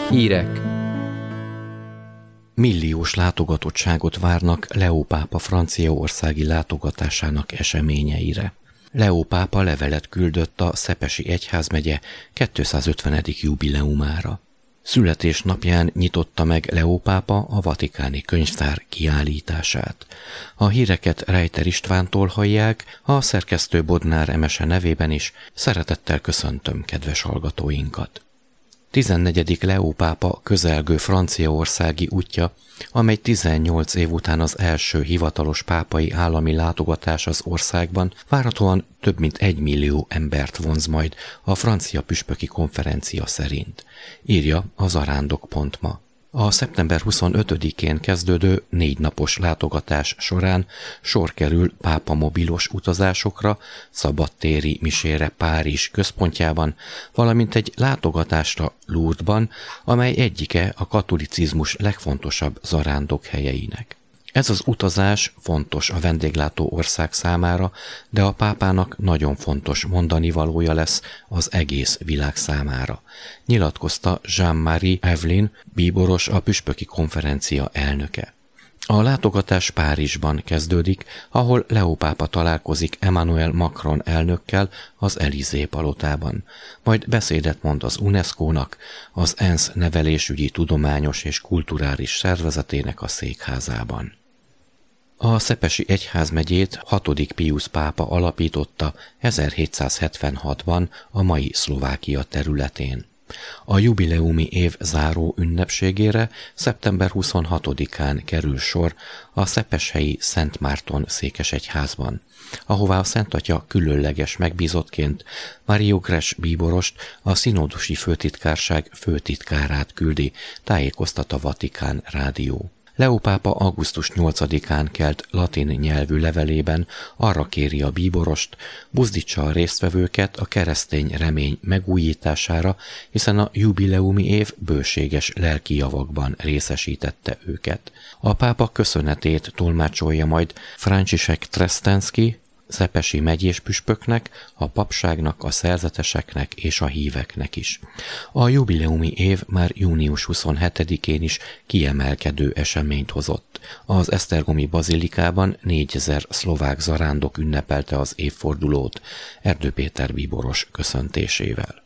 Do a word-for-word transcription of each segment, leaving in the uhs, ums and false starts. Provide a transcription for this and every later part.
Hírek. Milliós látogatottságot várnak Leó pápa franciaországi látogatásának eseményeire. Leó pápa levelet küldött a Szepesi egyházmegye kétszázötvenedik jubileumára. Születésnapján nyitotta meg Leó pápa a vatikáni könyvtár kiállítását. A híreket Reiter Istvántól hallják, a szerkesztő Bodnár Emese nevében is szeretettel köszöntöm kedves hallgatóinkat. tizennegyedik Leó pápa közelgő franciaországi útja, amely tizennyolc év után az első hivatalos pápai állami látogatás az országban, várhatóan több mint egy millió embert vonz majd a francia püspöki konferencia szerint, írja a zarándok pont ma. A szeptember huszonötödikén kezdődő négy napos látogatás során sor kerül pápa mobilos utazásokra, szabadtéri misére Párizs központjában, valamint egy látogatásra Lourdesban, amely egyike a katolicizmus legfontosabb zarándok helyeinek. Ez az utazás fontos a vendéglátó ország számára, de a pápának nagyon fontos mondanivalója lesz az egész világ számára, nyilatkozta Jean-Marie Evelyn, bíboros, a püspöki konferencia elnöke. A látogatás Párizsban kezdődik, ahol Leó pápa találkozik Emmanuel Macron elnökkel az Élysée palotában, majd beszédet mond az UNESCO-nak, az ENSZ nevelésügyi, tudományos és kulturális szervezetének a székházában. A Szepesi egyházmegyét hatodik Piusz pápa alapította ezerhétszázhetvenhatban a mai Szlovákia területén. A jubileumi év záró ünnepségére szeptember huszonhatodikán kerül sor a szepeshelyi Szent Márton székesegyházban, ahová a Szent Atya különleges megbízottként Mario Grech bíborost, a színódusi főtitkárság főtitkárát küldi, tájékoztat a Vatikán rádió. Leó pápa augusztus nyolcadikán kelt latin nyelvű levelében arra kéri a bíborost, buzdítsa a résztvevőket a keresztény remény megújítására, hiszen a jubileumi év bőséges lelki javakban részesítette őket. A pápa köszönetét tolmácsolja majd Franciszek Trstenski, szepesi megyés püspöknek, a papságnak, a szerzeteseknek és a híveknek is. A jubileumi év már június huszonhetedikén is kiemelkedő eseményt hozott. Az esztergomi bazilikában négyezer szlovák zarándok ünnepelte az évfordulót Erdő Péter bíboros köszöntésével.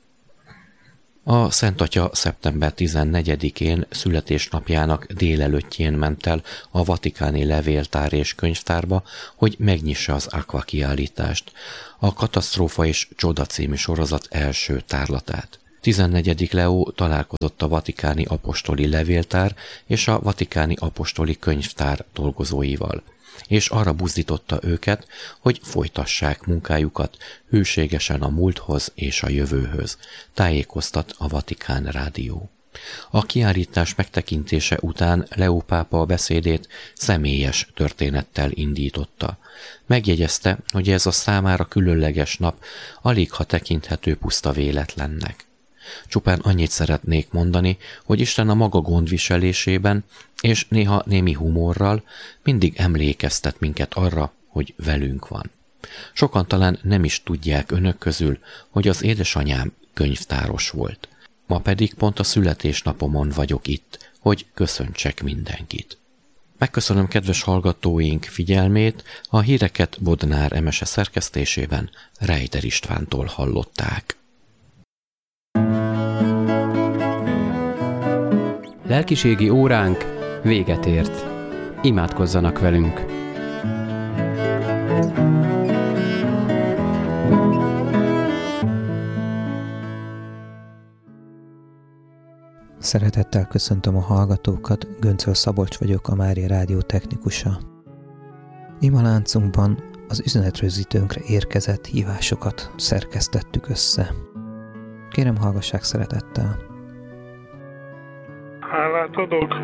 A Szent Atya szeptember tizennegyedikén születésnapjának délelőttjén ment el a vatikáni levéltár és könyvtárba, hogy megnyissa az Aqua kiállítást, a Katasztrófa és Csoda című sorozat első tárlatát. tizennegyedik Leó találkozott a vatikáni apostoli levéltár és a vatikáni apostoli könyvtár dolgozóival, és arra buzdította őket, hogy folytassák munkájukat hűségesen a múlthoz és a jövőhöz, tájékoztat a Vatikán rádió. A kiállítás megtekintése után Leó pápa a beszédét személyes történettel indította. Megjegyezte, hogy ez a számára különleges nap aligha tekinthető puszta véletlennek. Csupán annyit szeretnék mondani, hogy Isten a maga gondviselésében és néha némi humorral mindig emlékeztet minket arra, hogy velünk van. Sokan talán nem is tudják önök közül, hogy az édesanyám könyvtáros volt. Ma pedig pont a születésnapomon vagyok itt, hogy köszöntsek mindenkit. Megköszönöm kedves hallgatóink figyelmét, a híreket Bodnár Emese szerkesztésében Reiter Istvántól hallották. Lelkiségi óránk véget ért. Imádkozzanak velünk! Szeretettel köszöntöm a hallgatókat, Göncöl Szabolcs vagyok, a Mária Rádió technikusa. Imaláncunkban az üzenetrögzítőnkre érkezett hívásokat szerkesztettük össze. Kérem, hallgassák szeretettel! Hálát adok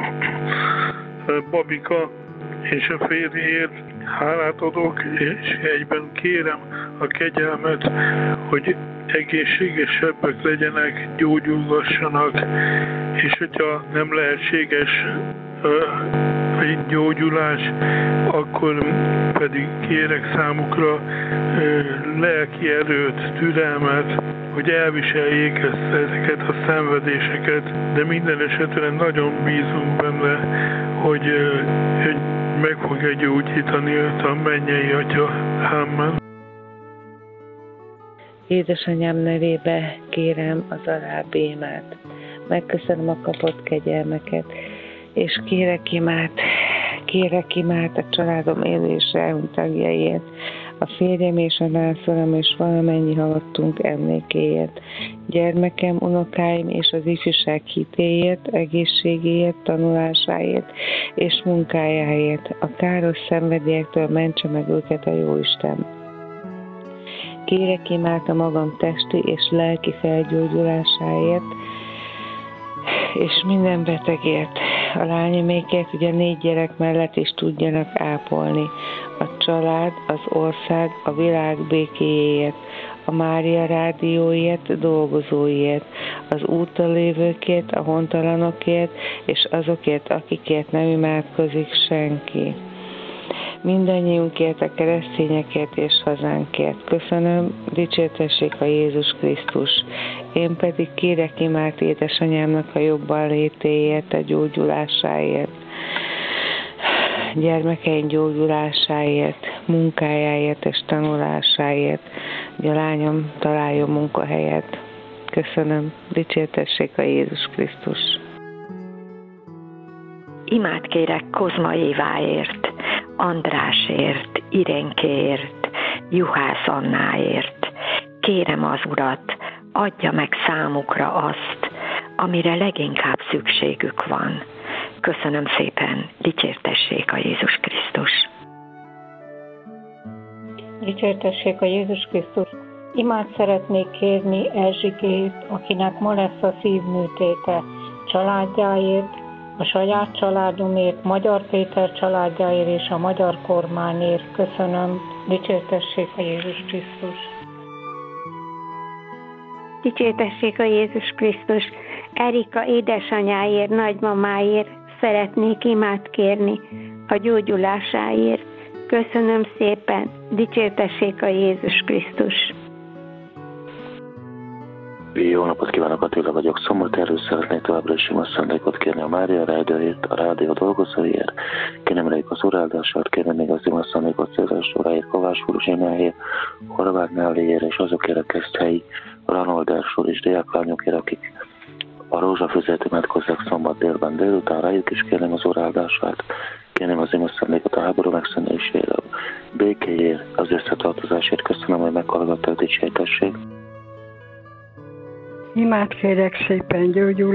Babika és a férjéért, hálát adok, és egyben kérem a kegyelmet, hogy egészségesebbek legyenek, gyógyulgassanak, és hogyha nem lehetséges egy gyógyulás, akkor pedig kérek számukra lelki erőt, türelmet, hogy elviseljék ezt, ezeket a szenvedéseket, de minden esetre nagyon bízunk benne, hogy, hogy meg fogja gyógyítani őt a mennyei Atya. Amen. Édesanyám nevébe kérem az alábbi imát. Megköszönöm a kapott kegyelmeket, és kérek imát, kérek imát a családom élő és elhunyt tagjaiért, a férjem és a nászolom és valamennyi haladtunk emlékéért, gyermekem, unokáim és az ifjúság hitéért, egészségéért, tanulásáért és munkájáért, a káros szenvedélyektől mentse meg őket a Jóisten. Kérek imát a magam testi és lelki felgyógyulásáért, és minden betegért, a lányomékért, hogy a négy gyerek mellett is tudjanak ápolni, a család, az ország, a világ békéjéért, a Mária rádióért, dolgozóiért, az úton lévőkért, a hontalanokért, és azokért, akikért nem imádkozik senki. Mindannyiunkért, a keresztényekért és hazánkért. Köszönöm, dicsértessék a Jézus Krisztus. Én pedig kérek imát édesanyámnak a jobban létéért, a gyógyulásáért, gyermekeim gyógyulásáért, munkájáért és tanulásáért, hogy a lányom találjon munkahelyet. Köszönöm, dicsértessék a Jézus Krisztus. Imát kérek Kozma Éváért, Andrásért, Irénkéért, Juhász Annáért. Kérem az Urat, adja meg számukra azt, amire leginkább szükségük van. Köszönöm szépen, dicsértessék a Jézus Krisztus. Dicsértessék a Jézus Krisztus. Imát szeretnék kérni Erzsikét, akinek ma lesz a szívműtéte, családjáért, a saját családomért, Magyar Péter családjáért és a magyar kormányért. Köszönöm, dicsértessék a Jézus Krisztus. Dicsértessék a Jézus Krisztus. Erika édesanyáért, nagymamáért szeretnék imát kérni a gyógyulásáért. Köszönöm szépen, dicsértessék a Jézus Krisztus. Jó napot kívánok, Attila vagyok, Szombathelyről szeretnék továbbra is ima szándékot kérni a Mária rádióért, a rádió dolgozóiért, kérem rejük az uráldását, kérem még az ima szándékot Cézár Zsóráért, Kovács Fruzsináért, Horváth Náliért és azokért a Keszthelyi, Ranold Ersor és diáklányokért, akik a rózsafüzet imádkozzák szombat délben délután, rájuk is kérem az uráldását, kérem az ima szándékot a háború megszűnésére, békéért, az összetartozásért. Köszönöm, hogy meghallgatták, dicsértessék. Imát kérek szépen gyógyul